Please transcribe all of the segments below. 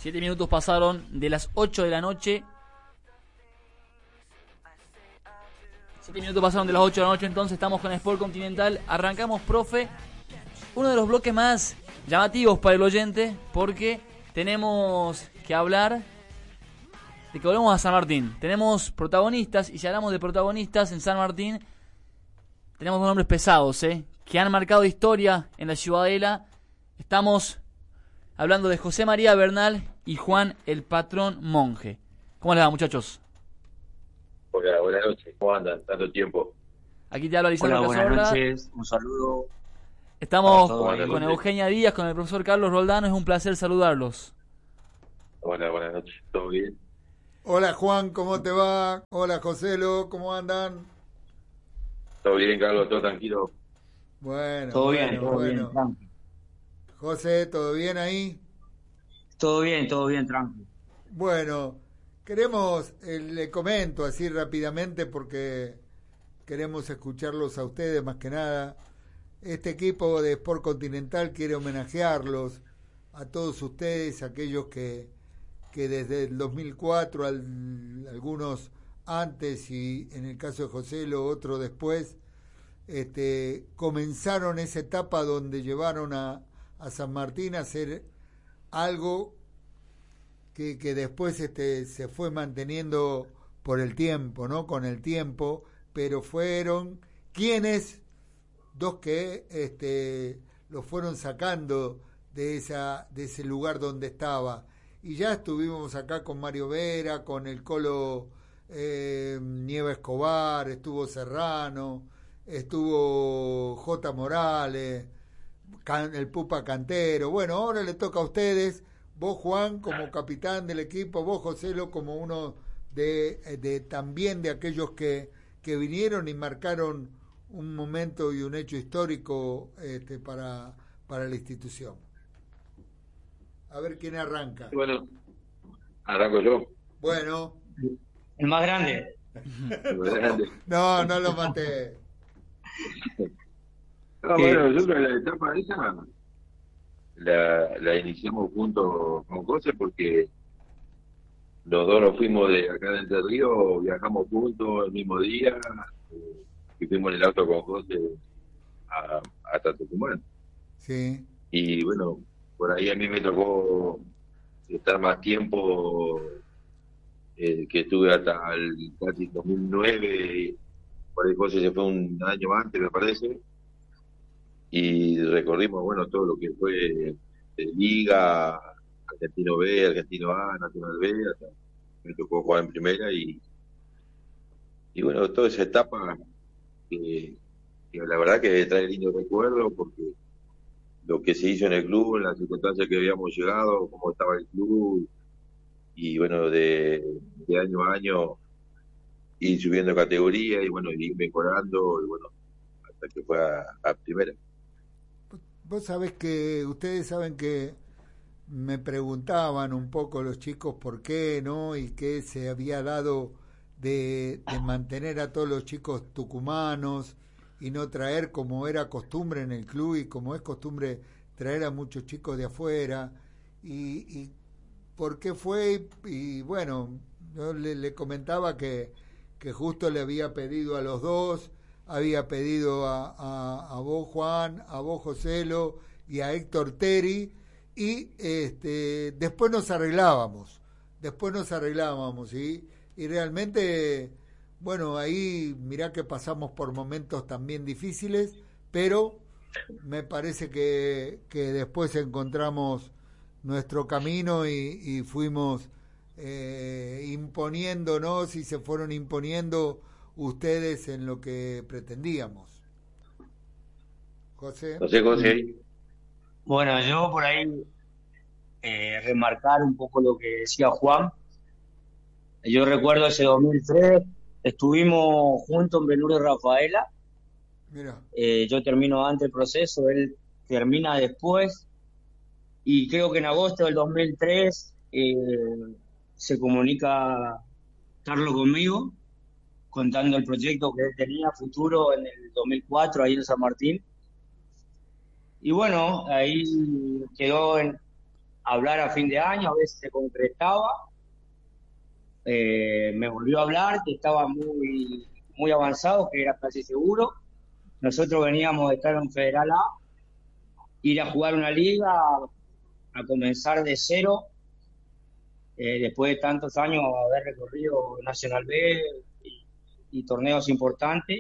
7 minutos pasaron de las 8 de la noche. 7 minutos pasaron de las 8 de la noche, entonces estamos con Sport Continental. Arrancamos, profe, uno de los bloques más llamativos para el oyente, porque tenemos que hablar de que volvemos a San Martín. Tenemos protagonistas, y si hablamos de protagonistas en San Martín, tenemos dos nombres pesados, que han marcado historia en la Ciudadela. Estamos hablando de José María Bernal y Juan el Patrón Monge. ¿Cómo les va, muchachos? Hola, buenas noches. ¿Cómo andan? Tanto tiempo. Aquí te habla Lisandro Hola, Cazorla. buenas noches. Un saludo. Estamos Hola, con Eugenia Díaz, con el profesor Carlos Roldano. Es un placer saludarlos. Hola, buenas noches. ¿Todo bien? Hola Juan, ¿cómo te va? Hola Joselo, ¿cómo andan? ¿Todo bien, Carlos? ¿Todo tranquilo? Bueno, Todo bueno, bien, todo bueno. bien, tranqui. José, ¿todo bien ahí? Todo bien, tranqui. Bueno, le comento así rápidamente porque queremos escucharlos a ustedes más que nada. Este equipo de Sport Continental quiere homenajearlos a todos ustedes, aquellos que desde el 2004, algunos antes y en el caso de José, otro después, comenzaron esa etapa donde llevaron a San Martín a hacer algo que después se fue manteniendo por el tiempo, ¿no? Con el tiempo, pero fueron dos que lo fueron sacando de ese lugar donde estaba. Y ya estuvimos acá con Mario Vera, con el Colo Nieva Escobar, estuvo Serrano, estuvo J. Morales, el Pupa Cantero. Bueno, ahora le toca a ustedes, vos Juan como capitán del equipo, vos Joselo como uno de también de aquellos que vinieron y marcaron un momento y un hecho histórico para la institución. A ver quién arranca. Bueno, arranco yo. Bueno. El más grande. No lo maté. No, bueno, nosotros la etapa esa la iniciamos junto con José porque los dos nos fuimos de acá de Entre Ríos, viajamos juntos el mismo día y fuimos en el auto con José hasta Tucumán. Sí. Y bueno, por ahí a mí me tocó estar más tiempo, que estuve hasta el casi 2009, por ahí José se fue un año antes, me parece, y recorrimos, bueno, todo lo que fue de Liga, Argentino B, Argentino A, Nacional B, hasta me tocó jugar en primera, y bueno, toda esa etapa que la verdad que trae lindos recuerdos, porque lo que se hizo en el club, en las circunstancias que habíamos llegado, cómo estaba el club, y bueno, de año a año ir subiendo categoría y bueno, ir mejorando, y bueno, hasta que fue a primera. Vos sabés que, ustedes saben que me preguntaban un poco los chicos por qué, ¿no? Y qué se había dado de mantener a todos los chicos tucumanos y no traer, como era costumbre en el club y como es costumbre, traer a muchos chicos de afuera. Y por qué fue, y bueno, yo le comentaba que justo le había pedido a los dos, había pedido a vos Juan, a vos Joselo y a Héctor Teri, y después nos arreglábamos, y realmente, bueno, ahí mirá que pasamos por momentos también difíciles, pero me parece que después encontramos nuestro camino y fuimos imponiéndonos, y se fueron imponiendo ustedes en lo que pretendíamos. José. José. Bueno, yo por ahí remarcar un poco lo que decía Juan. Yo recuerdo ese 2003, estuvimos juntos en Belur y Rafaela. Mira. Yo termino antes el proceso, él termina después, y creo que en agosto del 2003 se comunica Carlos conmigo, contando el proyecto que él tenía futuro en el 2004 ahí en San Martín. Y bueno, ahí quedó hablar a fin de año, a veces se concretaba. Me volvió a hablar que estaba muy avanzado, que era casi seguro. Nosotros veníamos de estar en Federal A, ir a jugar una liga, a comenzar de cero, después de tantos años haber recorrido Nacional B y torneos importantes.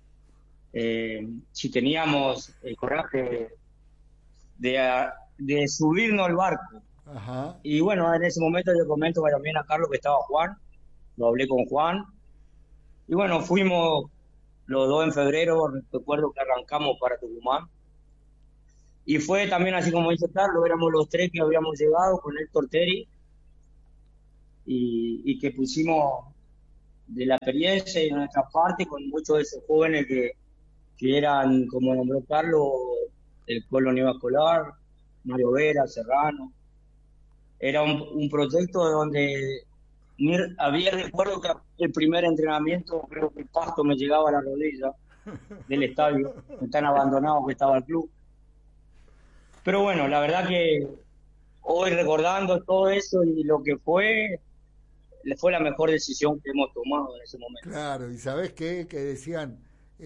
Si teníamos el coraje de subirnos al barco. Ajá. Y bueno, en ese momento yo comento también a Carlos que estaba Juan, lo hablé con Juan, y bueno, fuimos los dos en febrero, recuerdo que arrancamos para Tucumán, y fue también así como dice Carlos, éramos los tres que habíamos llegado con Héctor Teri, y que pusimos de la experiencia y de nuestra parte con muchos de esos jóvenes que eran, como nombró Carlos, el Colo Nieva Escolar, Mario Vera, Serrano. Era un proyecto donde había, recuerdo que el primer entrenamiento, creo que el pasto me llegaba a la rodilla del estadio, tan abandonado que estaba el club. Pero bueno, la verdad que hoy recordando todo eso y lo que fue la mejor decisión que hemos tomado en ese momento. Claro, y ¿sabés qué? Que decían,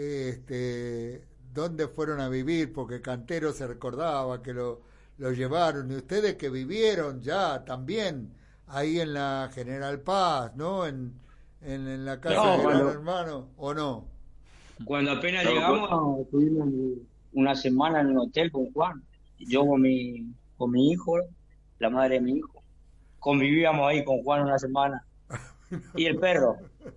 ¿dónde fueron a vivir? Porque Cantero se recordaba que lo llevaron, y ustedes que vivieron ya también ahí en la General Paz, ¿no? En la casa de Gran Hermano, ¿o no? Cuando apenas llegamos, estuvimos una semana en un hotel con Juan, yo con mi hijo, la madre de mi hijo. Convivíamos ahí con Juan una semana. Y el perro.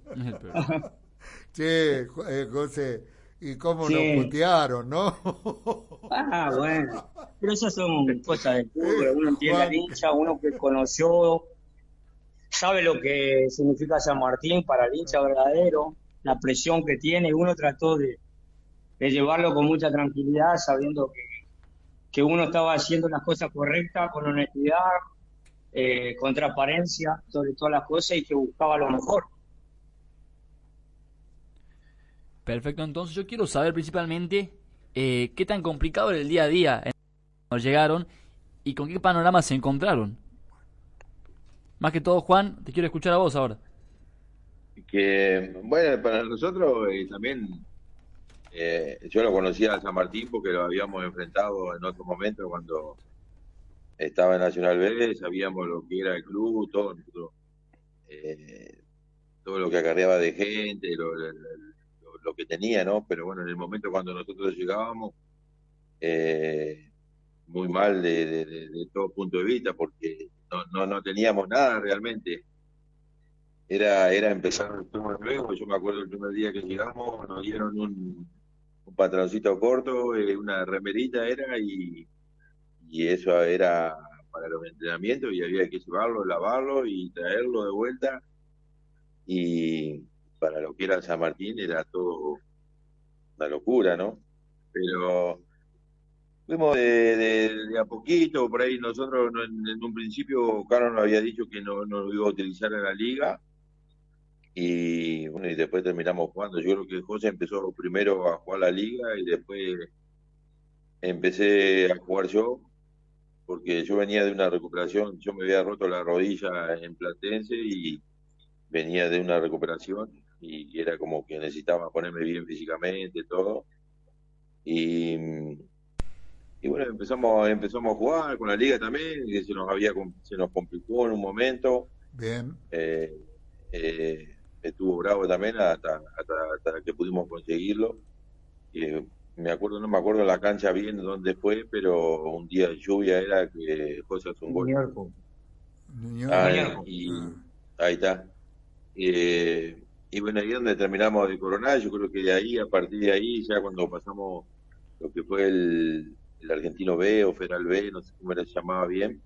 Che, José, ¿y cómo Sí. nos putearon, no? Bueno. Pero esas son cosas del fútbol. Uno entiende al hincha, uno que conoció, sabe lo que significa San Martín para el hincha verdadero, la presión que tiene. Uno trató de llevarlo con mucha tranquilidad, sabiendo que uno estaba haciendo las cosas correctas, con honestidad, con transparencia sobre todas las cosas y que buscaba lo mejor. Perfecto, entonces yo quiero saber principalmente qué tan complicado era el día a día cuando llegaron y con qué panorama se encontraron. Más que todo, Juan, te quiero escuchar a vos ahora. Que, bueno, para nosotros también, yo lo conocía a San Martín porque lo habíamos enfrentado en otro momento cuando estaba en Nacional B, sabíamos lo que era el club, todo lo que acarreaba de gente, lo que tenía, ¿no? Pero bueno, en el momento cuando nosotros llegábamos, muy mal de todo punto de vista, porque no teníamos nada realmente. Era empezar el turno nuevo. Yo me acuerdo el primer día que llegamos, nos dieron un pantaloncito corto, una remerita era, y eso era para los entrenamientos, y había que llevarlo, lavarlo y traerlo de vuelta. Y para lo que era San Martín era todo una locura, ¿no? Pero fuimos de a poquito, por ahí nosotros en un principio Carlos nos había dicho que no lo iba a utilizar en la liga, y bueno, y después terminamos jugando. Yo creo que José empezó primero a jugar la liga y después empecé a jugar yo, porque yo venía de una recuperación, yo me había roto la rodilla en Platense y venía de una recuperación y era como que necesitaba ponerme bien físicamente, todo. Y bueno, empezamos a jugar con la liga también, que se nos complicó en un momento. Bien. Estuvo bravo también hasta que pudimos conseguirlo. No me acuerdo la cancha bien dónde fue, pero un día de lluvia era que José hace un gol. Ahí está. Y bueno, ahí es donde terminamos de coronar. Yo creo que de ahí, a partir de ahí, ya cuando pasamos lo que fue el Argentino B o Federal B, no sé cómo se llamaba bien,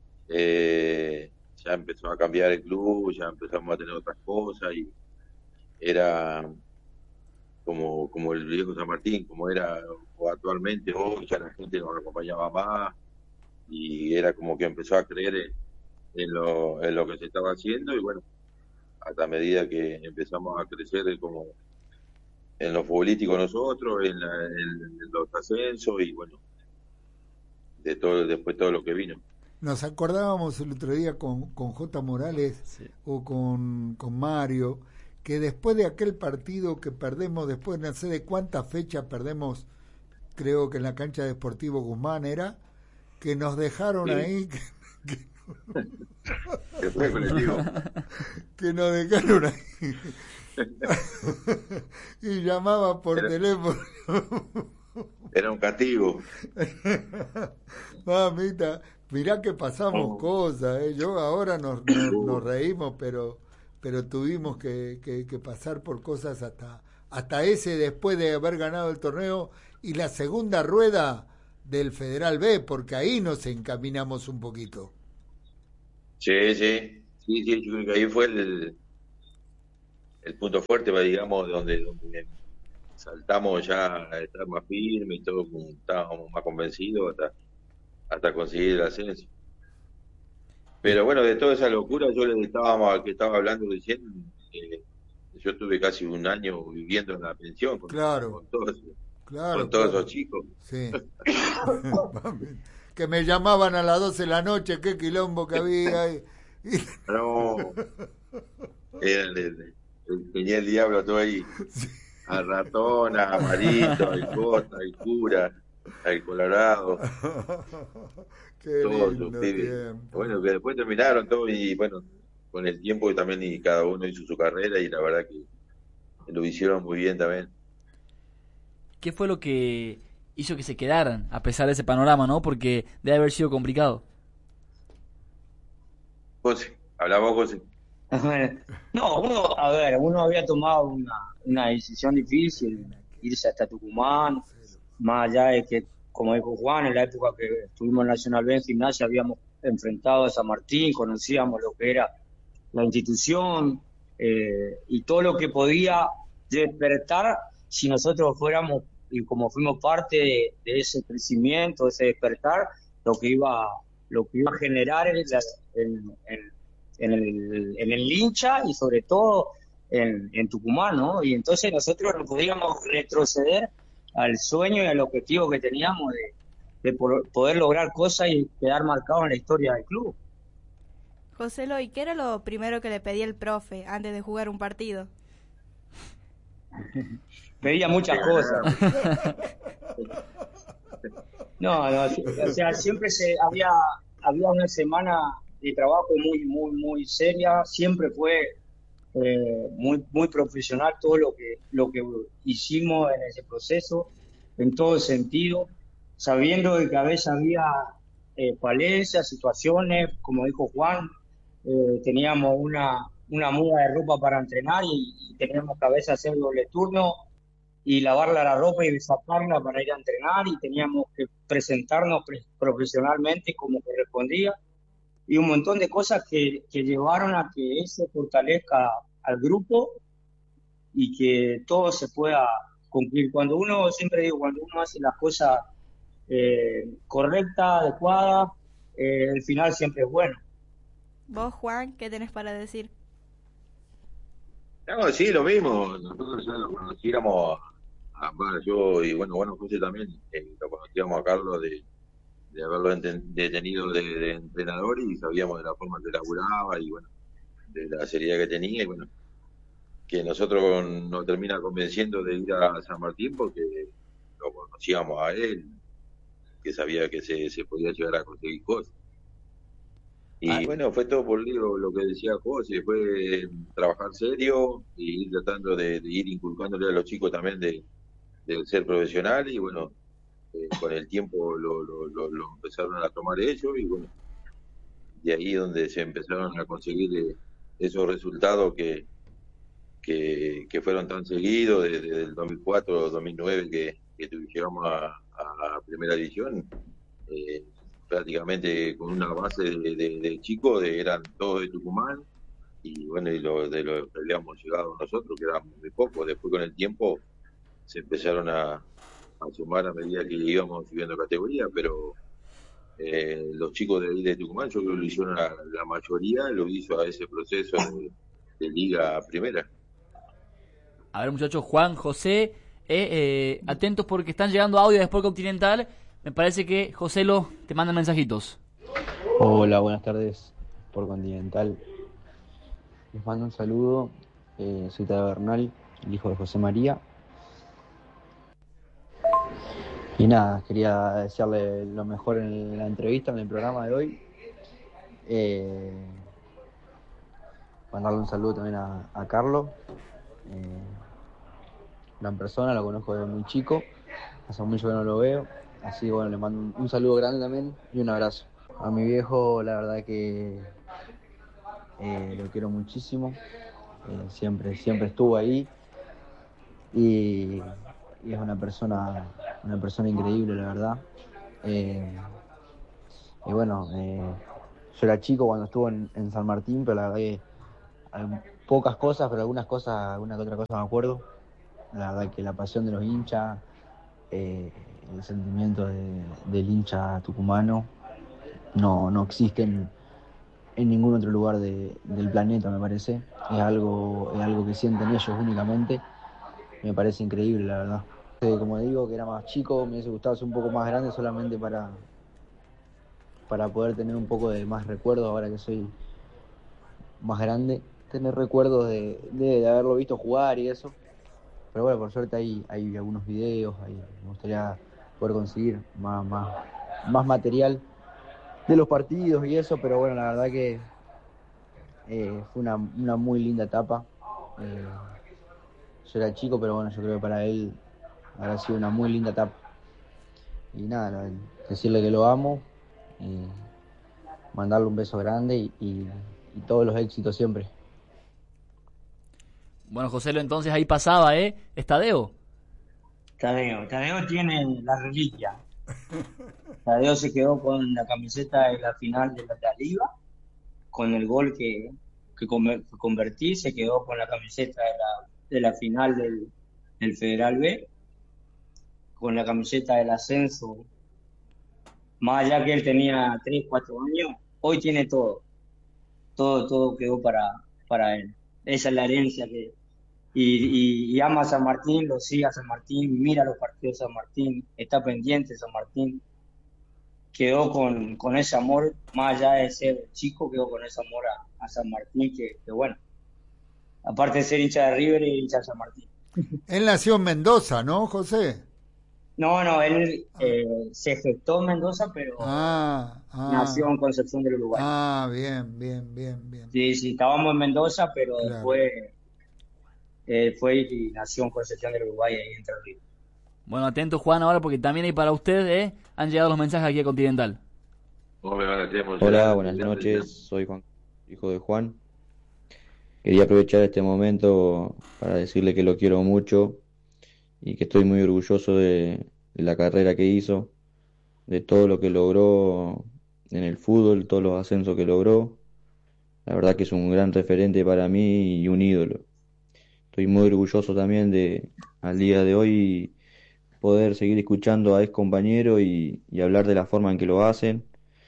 ya empezó a cambiar el club, ya empezamos a tener otras cosas y era como el viejo San Martín, como era o actualmente hoy, ya la gente nos acompañaba más y era como que empezó a creer en lo que se estaba haciendo. Y bueno, hasta medida que empezamos a crecer como en lo futbolístico nosotros, en los ascensos y bueno, después todo lo que vino. nos acordábamos el otro día con J. Morales o con Mario, que después de aquel partido que perdemos, después no sé de cuántas fechas perdemos, creo que en la cancha de Sportivo Guzmán era, que nos dejaron ahí, que nos dejaron ahí y llamaba por teléfono. Era un castigo. Mamita, mirá que pasamos cosas, yo ahora nos reímos, pero tuvimos que pasar por cosas hasta ese, después de haber ganado el torneo y la segunda rueda del Federal B, porque ahí nos encaminamos un poquito. Sí, yo creo que ahí fue el punto fuerte, digamos, donde saltamos ya a estar más firmes y todo, estábamos más convencidos hasta conseguir el ascenso. Pero bueno, de toda esa locura, yo le estaba hablando recién, yo estuve casi un año viviendo en la pensión con todos esos chicos. Sí. Que me llamaban a las 12 de la noche, qué quilombo que había. No, tenía el diablo todo ahí. Sí. A Ratón, a Marito, al Costa, al Cura, al Colorado. Qué todos lindo tiempo. Bueno, que después terminaron todo y bueno, con el tiempo también y cada uno hizo su carrera y la verdad que lo hicieron muy bien también. ¿Qué fue lo que hizo que se quedaran a pesar de ese panorama, no? Porque debe haber sido complicado. José, hablamos José. No, uno había tomado una decisión difícil, irse hasta Tucumán, más allá de que, como dijo Juan, en la época que estuvimos en Nacional B en Gimnasia habíamos enfrentado a San Martín, conocíamos lo que era la institución y todo lo que podía despertar si nosotros fuéramos, y como fuimos parte de ese crecimiento, de ese despertar, lo que iba a generar en el hincha y sobre todo en Tucumán, ¿no? Y entonces nosotros no podíamos retroceder al sueño y al objetivo que teníamos de poder lograr cosas y quedar marcados en la historia del club. José Lo, ¿y qué era lo primero que le pedía el profe antes de jugar un partido? Pedía muchas cosas. No, o sea, siempre había una semana de trabajo muy seria, siempre fue muy profesional todo lo que hicimos en ese proceso, en todo sentido, sabiendo de que a veces había falencias, situaciones, como dijo Juan, teníamos una muda de ropa para entrenar y teníamos que a veces hacer doble turno y lavarla la ropa y sacarla para ir a entrenar y teníamos que presentarnos profesionalmente como correspondía. Y un montón de cosas que llevaron a que se fortalezca al grupo y que todo se pueda cumplir. Cuando uno hace las cosas correctas, adecuadas, el final siempre es bueno. Vos, Juan, ¿qué tenés para decir? No, sí, lo mismo. Nosotros ya lo conocíamos, yo y bueno, José también, lo conocíamos a Carlos de haberlo detenido de entrenador y sabíamos de la forma que laburaba y bueno, de la seriedad que tenía y bueno, que nosotros nos termina convenciendo de ir a San Martín porque lo conocíamos a él, que sabía que se podía llegar a conseguir cosas. Y bueno, fue todo por lo que decía José, fue trabajar serio y ir tratando de ir inculcándole a los chicos también de ser profesional y bueno, con el tiempo lo empezaron a tomar ellos y bueno, de ahí donde se empezaron a conseguir esos resultados que fueron tan seguidos desde el 2004 2009 que llegamos a primera división, prácticamente con una base de chicos, eran todos de Tucumán y bueno, y de los que habíamos llegado nosotros, que éramos muy pocos. Después con el tiempo se empezaron a sumar a medida que íbamos subiendo categoría, pero los chicos de ahí de Tucumán, yo creo que lo hicieron la mayoría, lo hizo a ese proceso de Liga Primera. A ver, muchachos, Juan, José, atentos porque están llegando audio de Sport Continental. Me parece que José te manda mensajitos. Hola, buenas tardes por Continental. Les mando un saludo. Soy Tadeo Bernal, el hijo de José María. Y nada, quería desearle lo mejor en la entrevista, en el programa de hoy. Eh, Mandarle un saludo también a Carlos. Eh, Gran persona, lo conozco desde muy chico. Hace mucho que no lo veo. Así que bueno, le mando un saludo grande también y un abrazo. A mi viejo, la verdad que lo quiero muchísimo. Siempre estuvo ahí y, y es una persona increíble, la verdad. Eh, y bueno, yo era chico cuando estuvo en San Martín, pero la verdad que pocas cosas, pero alguna que otra cosa me acuerdo. La verdad que la pasión de los hinchas, eh, el sentimiento del hincha tucumano no existen en ningún otro lugar del planeta, me parece. Es algo que sienten ellos únicamente. Me parece increíble, la verdad. Como digo, que era más chico, me hubiese gustado ser un poco más grande solamente para poder tener un poco de más recuerdos ahora que soy más grande. Tener recuerdos de haberlo visto jugar y eso. Pero bueno, por suerte hay algunos videos, me gustaría poder conseguir más material de los partidos y eso, pero bueno, la verdad que fue una muy linda etapa. Eh, yo era chico, pero bueno, yo creo que para él habrá sido una muy linda etapa. Y nada, decirle que lo amo, y mandarle un beso grande y todos los éxitos siempre. Bueno, Joselo, entonces ahí pasaba, Estadeo. Tadeo tiene la reliquia. Tadeo se quedó con la camiseta de la final de la Liga, con el gol que convertí, se quedó con la camiseta de la final del Federal B, con la camiseta del ascenso, más allá que él tenía 3 4 años, hoy tiene todo quedó para él. Esa es la herencia y ama a San Martín, lo sigue a San Martín, mira los partidos de San Martín, está pendiente de San Martín, quedó con ese amor, más allá de ser chico, quedó con ese amor a San Martín, que bueno, aparte de ser hincha de River y hincha de San Martín. Él nació en Mendoza, ¿no, José? No, él se gestó en Mendoza, pero Ah, nació ah, en Concepción del Uruguay. bien. Sí, sí, estábamos en Mendoza, pero Claro. después fue y nació en Concepción del Uruguay, ahí en Entre Ríos. Bueno, atento, Juan, ahora porque también hay para usted, han llegado los mensajes aquí a Continental. ¿Cómo me van a hacer Hola, emocionar? buenas noches, soy Juan, hijo de Juan. Quería aprovechar este momento para decirle que lo quiero mucho y que estoy muy orgulloso de la carrera que hizo, de todo lo que logró en el fútbol, todos los ascensos que logró. La verdad que es un gran referente para mí y un ídolo. Estoy muy orgulloso también de, al día de hoy, poder seguir escuchando a ex compañeros y hablar de la forma en que lo hacen.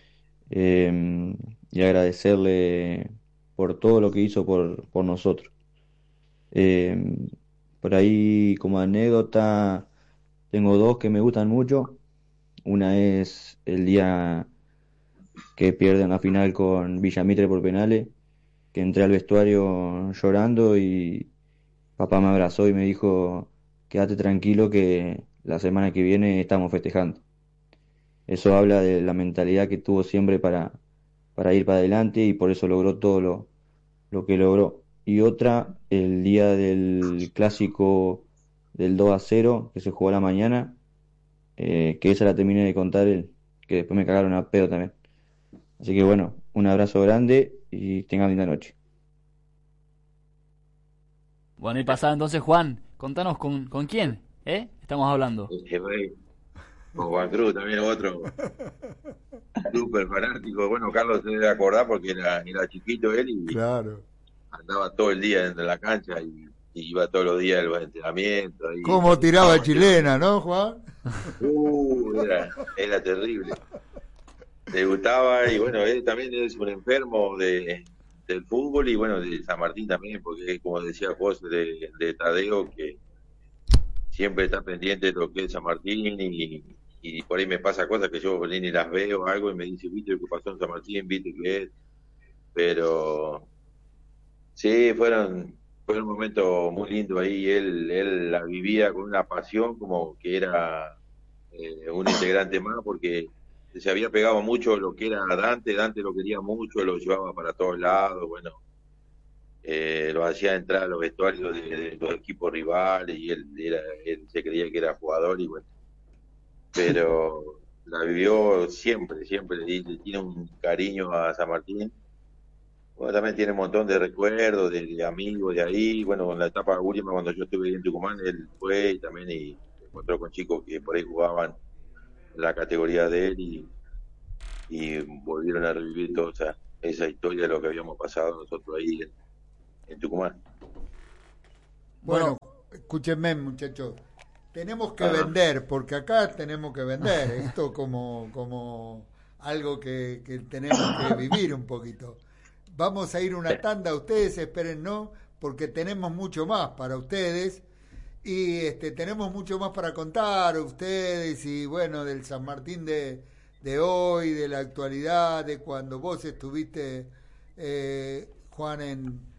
Y agradecerle por todo lo que hizo por nosotros. Eh, por ahí, como anécdota, tengo dos que me gustan mucho. Una es el día que pierden la final con Villamitre por penales, que entré al vestuario llorando y papá me abrazó y me dijo, quédate tranquilo que la semana que viene estamos festejando. Eso habla de la mentalidad que tuvo siempre para ir para adelante y por eso logró todo lo que logró. Y otra, el día del clásico del 2-0 que se jugó a la mañana, que esa la terminé de contar él, que después me cagaron a pedo también. Así que bueno, un abrazo grande y tengan linda noche. Bueno, y pasaba entonces, Juan, contanos con quién, estamos hablando. El rey, con Juan Cruz también otro súper fanático. Bueno, Carlos se debe acordar porque era chiquito él y Claro. andaba todo el día dentro de la cancha y iba todos los días a los entrenamientos. Y ¿Cómo tiraba estábamos siempre. chilena, no, Juan? Era terrible. Le gustaba y bueno, él también es un enfermo del fútbol y bueno, de San Martín también, porque como decía vos de Tadeo, que siempre está pendiente de lo que es San Martín y por ahí me pasa cosas que yo ni las veo o algo y me dice, viste lo que pasó en San Martín, viste que es, pero sí, fueron momentos muy lindos ahí, él la vivía con una pasión como que era un integrante más, porque se había pegado mucho lo que era Dante lo quería mucho, lo llevaba para todos lados, bueno, lo hacía entrar a los vestuarios de los equipos rivales y él se creía que era jugador y bueno, pero la vivió siempre, siempre, le tiene un cariño a San Martín. Bueno, también tiene un montón de recuerdos de amigos de ahí. Bueno, en la etapa última, cuando yo estuve ahí en Tucumán, él fue y también y se encontró con chicos que por ahí jugaban en la categoría de él y volvieron a revivir toda esa historia de lo que habíamos pasado nosotros ahí en Tucumán. Bueno, escúchenme, muchachos. Tenemos que Ajá. vender, porque acá tenemos que vender. Esto como algo que tenemos que vivir un poquito. Vamos a ir una tanda, ustedes esperen, ¿no? Porque tenemos mucho más para ustedes y tenemos mucho más para contar a ustedes y bueno, del San Martín de hoy, de la actualidad, de cuando vos estuviste, Juan,